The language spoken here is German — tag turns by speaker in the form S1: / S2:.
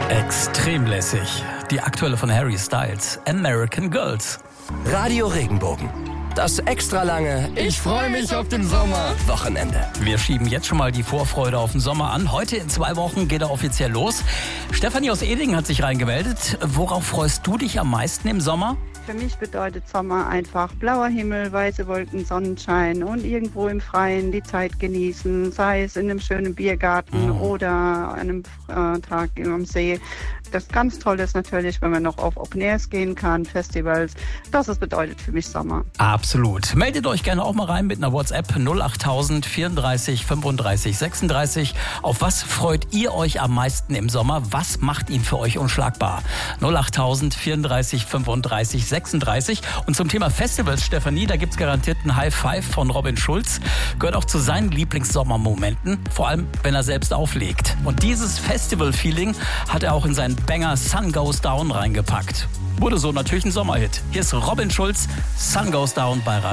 S1: Extrem lässig. Die aktuelle von Harry Styles, American Girls.
S2: Radio Regenbogen. Das extra lange
S3: Ich freue mich auf den Sommer
S2: Wochenende.
S1: Wir schieben jetzt schon mal die Vorfreude auf den Sommer an. Heute in 2 Wochen geht er offiziell los. Stefanie aus Edingen hat sich reingemeldet. Worauf freust du dich am meisten im Sommer?
S4: Für mich bedeutet Sommer einfach blauer Himmel, weiße Wolken, Sonnenschein und irgendwo im Freien die Zeit genießen, sei es in einem schönen Biergarten oder an einem Tag am See. Das ganz Tolle ist natürlich, wenn man noch auf Open Airs gehen kann, Festivals. Das bedeutet für mich Sommer.
S1: Absolut. Meldet euch gerne auch mal rein mit einer WhatsApp 08000 34 35 36. Auf was freut ihr euch am meisten im Sommer? Was macht ihn für euch unschlagbar? 08000 34 35 36. Und zum Thema Festivals, Stefanie, da gibt's garantiert einen High Five von Robin Schulz. Gehört auch zu seinen Lieblingssommermomenten, vor allem wenn er selbst auflegt. Und dieses Festival-Feeling hat er auch in seinen Banger Sun Goes Down reingepackt. Wurde so natürlich ein Sommerhit. Hier ist Robin Schulz, Sun Goes Down bei